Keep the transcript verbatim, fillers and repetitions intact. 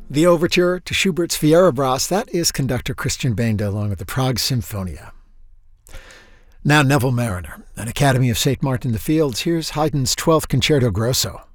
The overture to Schubert's Fierabras, that is conductor Christian Benda along with the Prague Symphonia. Now Neville Marriner, an Academy of Saint Martin in the Fields. Here's Haydn's twelfth Concerto Grosso.